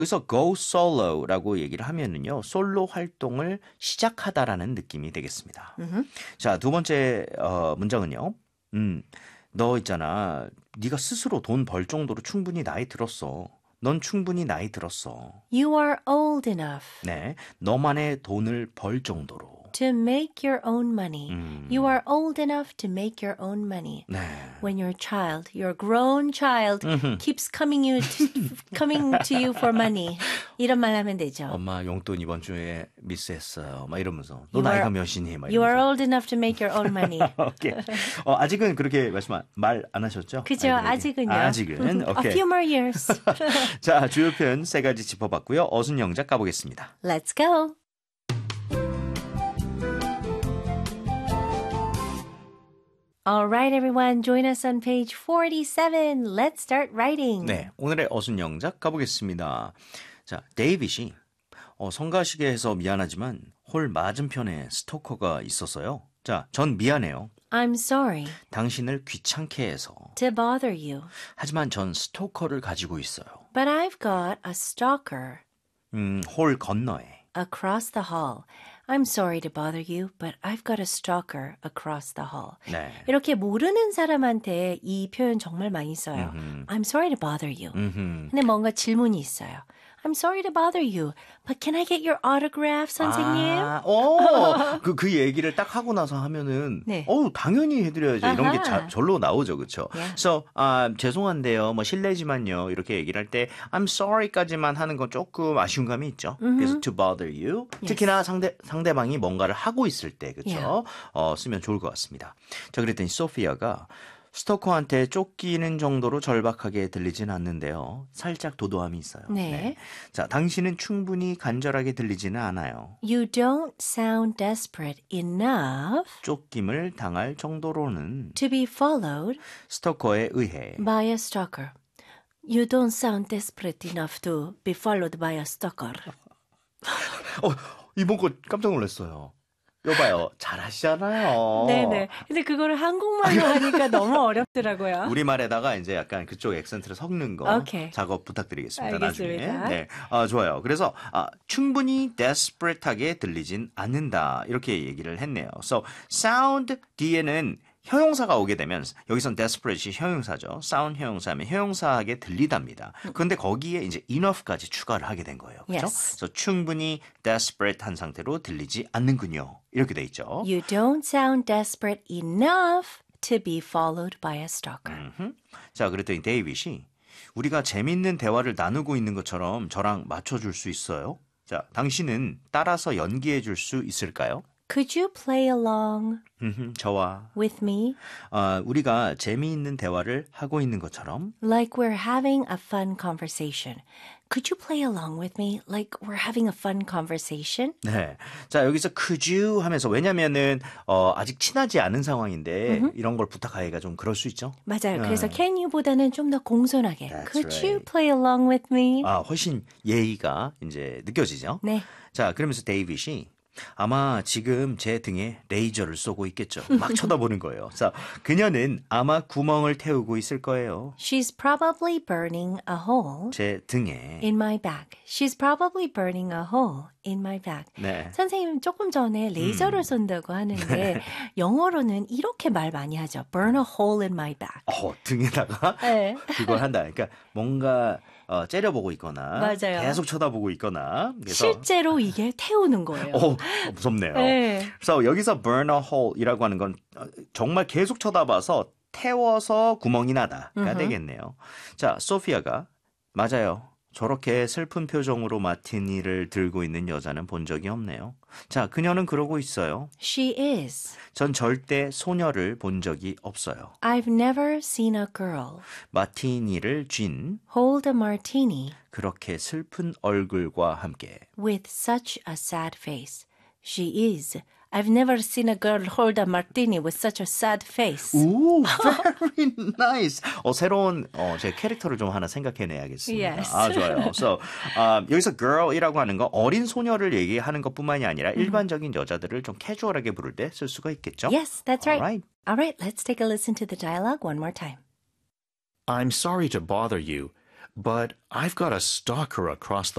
여기서 go solo라고 얘기를 하면은요. 솔로 활동을 시작하다라는 느낌이 되겠습니다. 자, 두 번째 문장은요. 너 있잖아. 네가 스스로 돈 벌 정도로 충분히 나이 들었어. 넌 충분히 나이 들었어. You are old enough 네, 너만의 돈을 벌 정도로. to make your own money. You are old enough to make your own money. 네. When your child, your grown child, keeps coming to you for money. 이런 말 하면 되죠. 엄마 용돈 이번 주에 미스했어요. 막 이러면서 너 You 나이가 are- 몇이니? 막 You are 이러면서. old enough to make your own money. 오케이. 아직은 그렇게 말 안 하셨죠? 그죠? 아이들에게. 아직은요. 아직은. A 오케이. few more years. 자, 주요 표현 세 가지 짚어봤고요. 어순 영작 가보겠습니다. Let's go. All right, everyone. Join us on page 47. Let's start writing. 네, 오늘의 어순 영작 가보겠습니다. 자, 데이빗이 성가시게해서 미안하지만 홀 맞은편에 스토커가 있었어요. 자, 전 미안해요. I'm sorry 당신을 귀찮게 해서. to bother you, 하지만 전 스토커를 가지고 있어요. but I've got a stalker 홀 건너에. across the hall. I'm sorry to bother you, but I've got a stalker across the hall. 네. 이렇게 모르는 사람한테 이 표현 정말 많이 써요. I'm sorry to bother you. 근데 뭔가 질문이 있어요. I'm sorry to bother you, but can I get your autograph, 선생님? 그 얘기를 딱 하고 나서 하면은, 네. 당연히 해드려야죠. 이런 게 아하. 절로 나오죠, 그렇죠? Yeah. So, 죄송한데요, 실례지만요, 이렇게 얘기를 할 때, I'm sorry까지만 하는 건 조금 아쉬운 감이 있죠. 그래서 to bother you, 특히나 상대방이 뭔가를 하고 있을 때, 그렇죠? 쓰면 좋을 것 같습니다. 자, 그랬더니 소피아가 스토커한테 쫓기는 정도로 절박하게 들리진 않는데요. 살짝 도도함이 있어요. 네. 자, 당신은 충분히 간절하게 들리지는 않아요. You don't sound desperate enough 쫓김을 당할 정도로는 to be followed 스토커에 의해 by a stalker. You don't sound desperate enough to be followed by a stalker. 이번 거 깜짝 놀랐어요. 여봐요. 잘하시잖아요. 네네. 근데 그거를 한국말로 하니까 너무 어렵더라고요. 우리말에다가 이제 약간 그쪽 액센트를 섞는 거 오케이. 작업 부탁드리겠습니다. 알겠습니다. 나중에. 네, 좋아요. 그래서 충분히 desperate하게 들리진 않는다 이렇게 얘기를 했네요. So sound 뒤에는 형용사가 오게 되면 여기선 desperate이 형용사죠. sound 형용사면 형용사하게 들리답니다. 그런데 거기에 이제 enough까지 추가를 하게 된 거예요. 그렇죠? Yes. 그래서 충분히 desperate 한 상태로 들리지 않는군요. 이렇게 돼 있죠. You don't sound desperate enough to be followed by a stalker. 자, 그랬더니 데이빗이 우리가 재밌는 대화를 나누고 있는 것처럼 저랑 맞춰줄 수 있어요? 자, 당신은 따라서 연기해 줄 수 있을까요? Could you play along 저와 with me 우리가 재미있는 대화를 하고 있는 것처럼 like we're having a fun conversation? Could you play along with me like we're having a fun conversation? 네. 자, 여기서 could you 하면서 왜냐면은 아직 친하지 않은 상황인데 이런 걸 부탁하기가 좀 그럴 수 있죠. 맞아요. 그래서 can you보다는 좀 더 공손하게 That's Could you right. play along with me? 훨씬 예의가 이제 느껴지죠. 네. 자, 그러면서 데이빗이 아마 지금 제 등에 레이저를 쏘고 있겠죠. 막 쳐다보는 거예요. 자, 그녀는 아마 구멍을 태우고 있을 거예요. She's probably burning a hole 제 등에. in my back. She's probably burning a hole in my back. 네. 선생님 조금 전에 레이저를 쏜다고 하는데 영어로는 이렇게 말 많이 하죠. Burn a hole in my back. 등에다가 네. 그걸 한다. 그러니까 뭔가 째려보고 있거나 맞아요. 계속 쳐다보고 있거나 그래서 실제로 이게 태우는 거예요. 무섭네요. 네. 그래서 여기서 burn a hole이라고 하는 건 정말 계속 쳐다봐서 태워서 구멍이 나다가 되겠네요. 자, 소피아가 맞아요. 저렇게 슬픈 표정으로 마티니를 들고 있는 여자는 본 적이 없네요. 자, 그녀는 그러고 있어요. She is. 전 절대 소녀를 본 적이 없어요. I've never seen a girl 마티니를 쥔 hold a martini 그렇게 슬픈 얼굴과 함께 with such a sad face. She is. I've never seen a girl hold a martini with such a sad face. 오, very nice. 새로운 제 캐릭터를 좀 하나 생각해내야겠습니다. Yes. 좋아요. So, 여기서 girl이라고 하는 거 어린 소녀를 얘기하는 것뿐만이 아니라 일반적인 여자들을 좀 캐주얼하게 부를 때 쓸 수가 있겠죠? Yes, that's right. Alright. All right, let's take a listen to the dialogue one more time. I'm sorry to bother you, but I've got a stalker across the